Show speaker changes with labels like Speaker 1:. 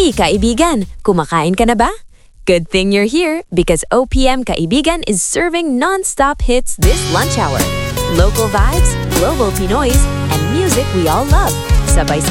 Speaker 1: Hey kaibigan, kumakain ka na ba? Good thing you're here because OPM Kaibigan is serving non-stop hits this lunch hour. Local vibes, global Pinoys, and music we all love. Sabay